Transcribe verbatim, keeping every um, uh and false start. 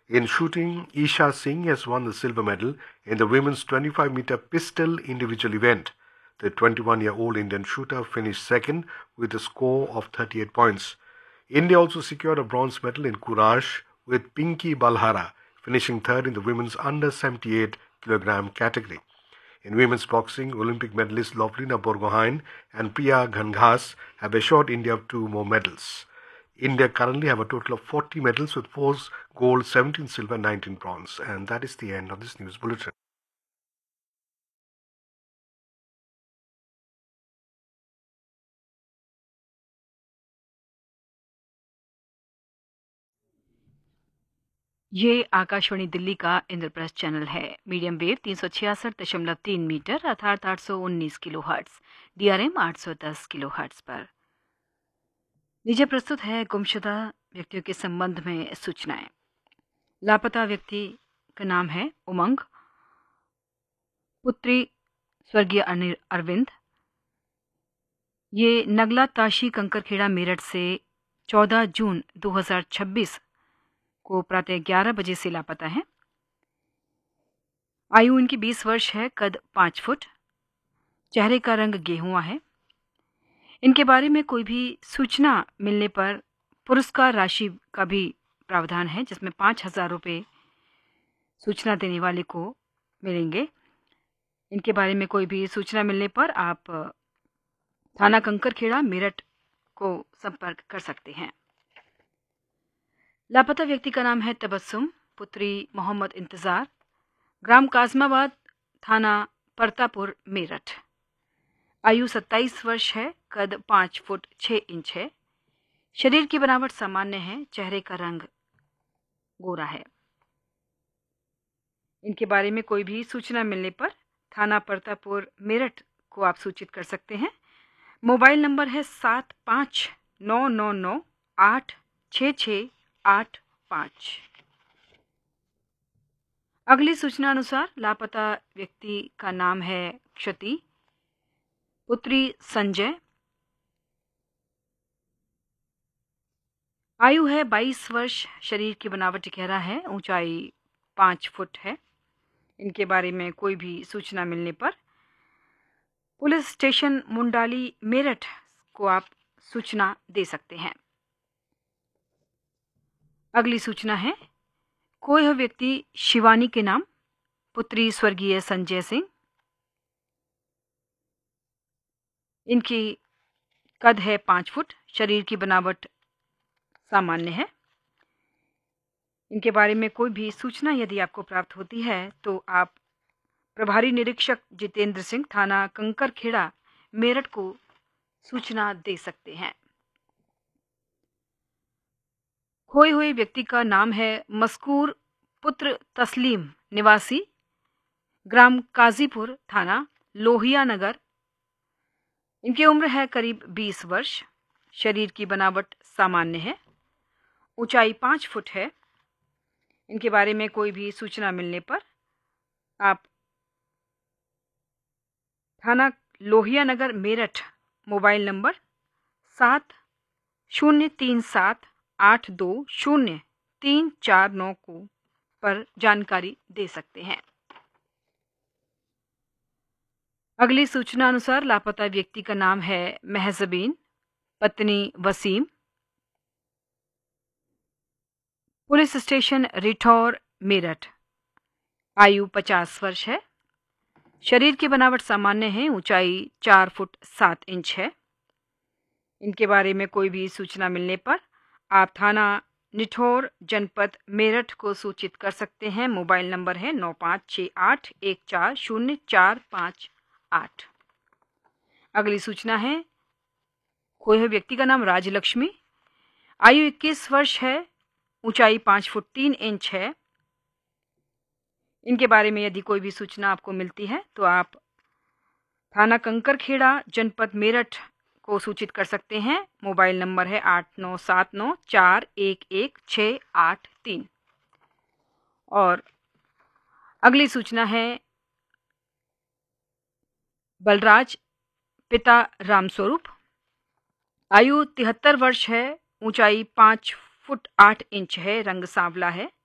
In shooting, Isha Singh has won the silver medal in the women's twenty-five meter pistol individual event. The twenty-one-year-old Indian shooter finished second with a score of thirty-eight points. India also secured a bronze medal in Courage with Pinky Balhara finishing third in the women's under seventy-eight kilogram category. In women's boxing, Olympic medalist Lovlina Borgohain and Priya Ghanghas have assured India of two more medals. India currently have a total of forty medals with four gold, seventeen silver, nineteen bronze. And that is the end of this news bulletin. ये आकाशवाणी दिल्ली का Indraprastha channel है। Medium wave तीन सौ छियासठ दशमलव तीन metre अर्थात आठ सौ उन्नीस किलो हर्ट्स, डीआरएम आठ सौ दस किलो हर्ट्स पर। नीचे प्रस्तुत है गुमशुदा व्यक्तियों के संबंध में सूचनाएं। लापता व्यक्ति का नाम है उमंग, पुत्री स्वर्गीय अरविंद। ये नगला ताशी कंकरखेड़ा मेरठ से चौदह जून दो हज़ार छब्बीस को प्रातः ग्यारह बजे से लापता है। आयु इनकी बीस वर्ष है, कद पाँच फुट, चेहरे का रंग गेहुआ है। इनके बारे में कोई भी सूचना मिलने पर पुरस्कार राशि का भी प्रावधान है, जिसमें पाँच हजार रुपये सूचना देने वाले को मिलेंगे। इनके बारे में कोई भी सूचना मिलने पर आप थाना कंकरखेड़ा मेरठ को संपर्क कर सकते हैं। लापता व्यक्ति का नाम है तबस्सुम, पुत्री मोहम्मद इंतजार, ग्राम काजमाबाद, थाना परतापुर, मेरठ। आयु सत्ताईस वर्ष है, कद पाँच फुट छः इंच है। शरीर की बनावट सामान्य है, चेहरे का रंग गोरा है। इनके बारे में कोई भी सूचना मिलने पर थाना परतापुर मेरठ को आप सूचित कर सकते हैं। मोबाइल नंबर है सात पाँच नौ नौ नौ आठ छः छः आठ पाँच। अगली सूचना अनुसार लापता व्यक्ति का नाम है क्षति, पुत्री संजय। आयु है बाईस वर्ष, शरीर की बनावट गहरा है, ऊंचाई पाँच फुट है। इनके बारे में कोई भी सूचना मिलने पर पुलिस स्टेशन मुंडाली मेरठ को आप सूचना दे सकते हैं। अगली सूचना है कोई हो व्यक्ति शिवानी के नाम, पुत्री स्वर्गीय संजय सिंह। इनकी कद है पाँच फुट, शरीर की बनावट सामान्य है। इनके बारे में कोई भी सूचना यदि आपको प्राप्त होती है तो आप प्रभारी निरीक्षक जितेंद्र सिंह, थाना कंकरखेड़ा, मेरठ को सूचना दे सकते हैं। खोए हुए व्यक्ति का नाम है मस्कूर पुत्र तस्लीम, निवासी ग्राम काजीपुर, थाना लोहिया नगर। इनकी उम्र है करीब बीस वर्ष, शरीर की बनावट सामान्य है, ऊंचाई पाँच फुट है। इनके बारे में कोई भी सूचना मिलने पर आप थाना लोहिया नगर मेरठ, मोबाइल नंबर सात शून्य तीन सात आठ दो शून्य तीन चार नौ को पर जानकारी दे सकते हैं। अगली सूचना अनुसार लापता व्यक्ति का नाम है महजबीन, पत्नी वसीम। Police station रिठौर, Meerut. आयु पचास वर्ष है, शरीर की बनावट सामान्य है, ऊंचाई चार फुट सात इंच है। इनके बारे में कोई भी सूचना मिलने पर आप थाना निठौर, जनपद मेरठ को सूचित कर सकते हैं। मोबाइल नंबर है नौ पाँच छः आठ एक चार शून्य चार पाँच आठ। अगली सूचना है खोए हुए व्यक्ति का नाम राजलक्ष्मी। आयु इक्कीस वर्ष है, ऊंचाई पाँच फुट तीन इंच है। इनके बारे में यदि कोई भी सूचना आपको मिलती है तो आप थाना कंकरखेड़ा, जनपद मेरठ को सूचित कर सकते हैं। मोबाइल नंबर है आठ नौ सात नौ चार एक एक छः आठ तीन। और अगली सूचना है बलराज, पिता रामस्वरूप। आयु तिहत्तर वर्ष है, ऊंचाई पाँच फुट आठ इंच है, रंग सांवला है।